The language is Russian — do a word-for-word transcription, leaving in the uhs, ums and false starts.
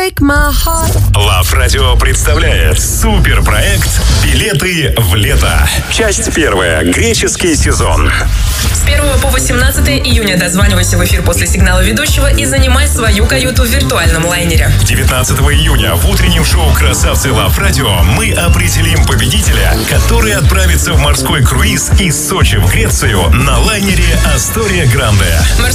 break my heart. Love Radio представляет суперпроект «Билеты в лето». Часть первая. Греческий сезон. С первого по восемнадцатое июня дозванивайся в эфир после сигнала ведущего и занимай свою каюту в виртуальном лайнере. девятнадцатого июня в утреннем шоу «Красавцы Love Radio» мы определим победителя, который отправится в морской круиз из Сочи в Грецию на лайнере «Астория Гранде».